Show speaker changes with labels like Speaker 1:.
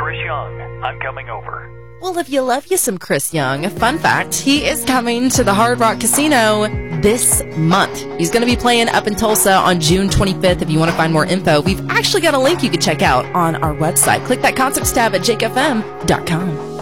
Speaker 1: Chris Young. I'm coming over.
Speaker 2: Well, if you love you some Chris Young, fun fact, he is coming to the Hard Rock Casino this month. He's going to be playing up in Tulsa on June 25th. If you want to find more info, we've actually got a link you can check out on our website. Click that concerts tab at jakefm.com.